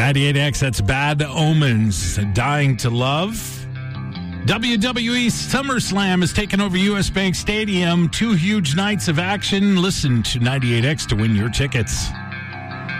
98X, that's Bad Omens, Dying to Love. WWE SummerSlam has taken over U.S. Bank Stadium. 2 huge nights of action. Listen to 98X to win your tickets.